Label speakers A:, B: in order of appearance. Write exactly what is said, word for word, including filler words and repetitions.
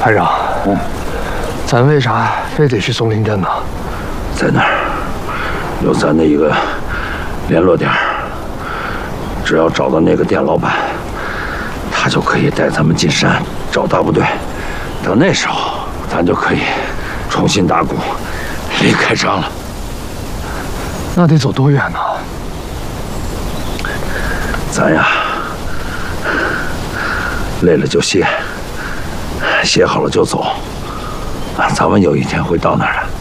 A: 排长，
B: 嗯，
A: 咱为啥非得去松林镇呢？
B: 在那儿有咱的一个联络点，只要找到那个店老板，他就可以带咱们进山找大部队。到那时候，咱就可以重新打鼓，离开张了。
A: 那得走多远呢？
B: 咱呀，累了就歇，歇好了就走。啊，早晚有一天会到那儿的。